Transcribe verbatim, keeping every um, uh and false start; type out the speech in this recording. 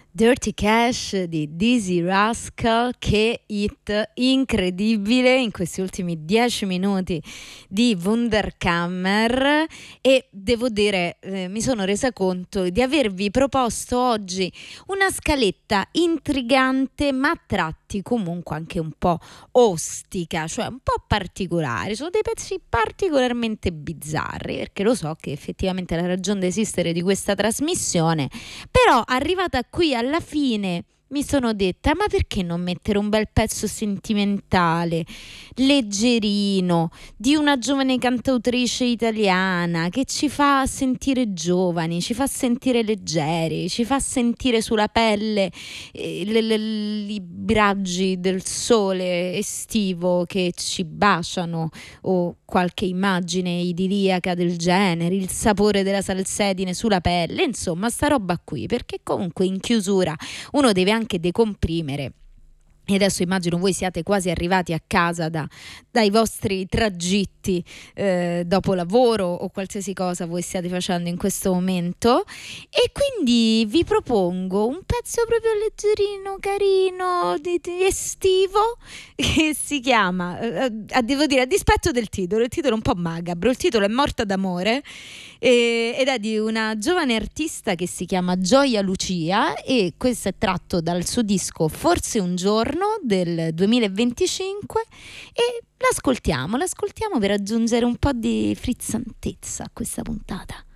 Dirty Cash di Dizzy Rascal, che hit incredibile in questi ultimi dieci minuti di Wunderkammer. E devo dire, eh, mi sono resa conto di avervi proposto oggi una scaletta intrigante, ma a tratti comunque anche un po' ostica, cioè un po' particolare. Sono dei pezzi particolarmente bizzarri, perché lo so che effettivamente la ragione di esistere di questa trasmissione, però arrivata qui alla fine mi sono detta: ma perché non mettere un bel pezzo sentimentale, leggerino, di una giovane cantautrice italiana che ci fa sentire giovani, ci fa sentire leggeri, ci fa sentire sulla pelle eh, le- le- i raggi del sole estivo che ci baciano, o qualche immagine idilliaca del genere, il sapore della salsedine sulla pelle, insomma sta roba qui, perché comunque in chiusura uno deve anche decomprimere. E adesso immagino voi siate quasi arrivati a casa da, dai vostri tragitti eh, dopo lavoro o qualsiasi cosa voi stiate facendo in questo momento, e quindi vi propongo un pezzo proprio leggerino, carino, di, di estivo, che si chiama, eh, eh, devo dire, a dispetto del titolo, il titolo è un po' macabro, il titolo è Morta d'amore, eh, ed è di una giovane artista che si chiama Gioia Lucia, e questo è tratto dal suo disco Forse un giorno del duemilaventicinque, e l'ascoltiamo, l'ascoltiamo per aggiungere un po' di frizzantezza a questa puntata.